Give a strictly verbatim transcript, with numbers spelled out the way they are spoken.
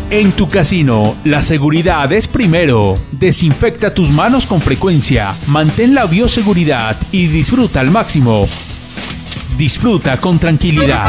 En tu casino, la seguridad es primero. Desinfecta tus manos con frecuencia, mantén la bioseguridad y disfruta al máximo. Disfruta con tranquilidad.